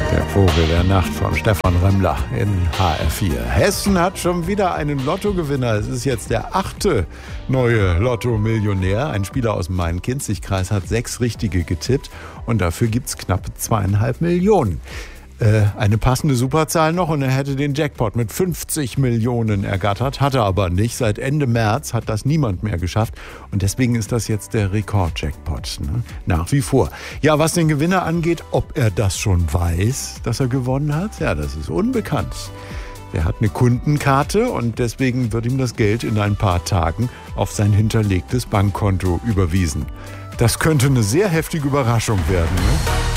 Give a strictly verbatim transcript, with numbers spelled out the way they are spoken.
Der Vogel der Nacht von Stefan Remmler in H R vier. Hessen hat schon wieder einen Lottogewinner. Es ist jetzt der achte neue Lotto-Millionär. Ein Spieler aus dem Main-Kinzig-Kreis hat sechs Richtige getippt und dafür gibt es knappe zweieinhalb Millionen. Äh, eine passende Superzahl noch und er hätte den Jackpot mit fünfzig Millionen ergattert, hatte aber nicht. Seit Ende März hat das niemand mehr geschafft und deswegen ist das jetzt der Rekord-Jackpot, ne? Nach wie vor. Ja, was den Gewinner angeht, ob er das schon weiß, dass er gewonnen hat, ja, das ist unbekannt. Er hat eine Kundenkarte und deswegen wird ihm das Geld in ein paar Tagen auf sein hinterlegtes Bankkonto überwiesen. Das könnte eine sehr heftige Überraschung werden, ne?